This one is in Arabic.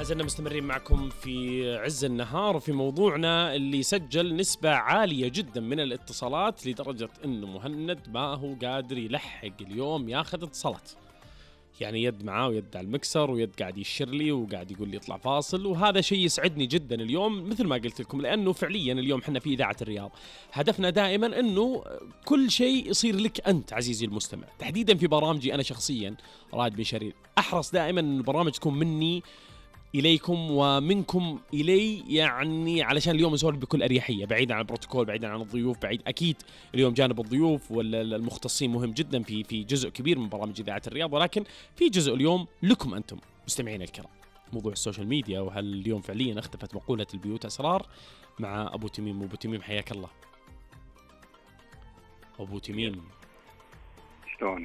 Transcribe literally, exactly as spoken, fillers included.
لازلنا مستمرين معكم في عز النهار في موضوعنا اللي سجل نسبة عالية جدا من الاتصالات لدرجة انه مهند ما هو قادر يلحق اليوم ياخذ اتصالات. يعني يد معاه ويد على المكسر ويد قاعد يشير لي وقاعد يقول لي اطلع فاصل، وهذا شيء يسعدني جدا اليوم مثل ما قلت لكم، لانه فعليا اليوم احنا في اذاعة الرياض هدفنا دائما انه كل شيء يصير لك انت عزيزي المستمع، تحديدا في برامجي انا شخصيا رائد بن شرير احرص دائما ان البرامج تكون مني إليكم ومنكم إلي، يعني علشان اليوم نسولف بكل أريحية بعيدا عن البروتوكول، بعيدا عن الضيوف، بعيد أكيد اليوم جانب الضيوف والمختصين مهم جدا في في جزء كبير من برامج إذاعة الرياض، ولكن في جزء اليوم لكم أنتم مستمعين الكرام، موضوع السوشيال ميديا. وهل اليوم فعليا اختفت مقولة البيوت أسرار مع أبو تميم. أبو تميم حياك الله. أبو تميم شلون؟